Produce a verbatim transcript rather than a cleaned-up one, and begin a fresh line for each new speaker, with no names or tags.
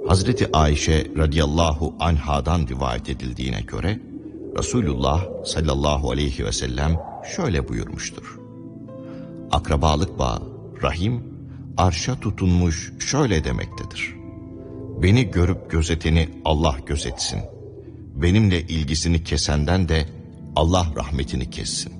Hazreti Ayşe radıyallahu anhadan rivayet edildiğine göre Resulullah sallallahu aleyhi ve sellem şöyle buyurmuştur. Akrabalık bağı, rahim, arşa tutunmuş şöyle demektedir. Beni görüp gözeteni Allah gözetsin. Benimle ilgisini kesenden de Allah rahmetini kessin.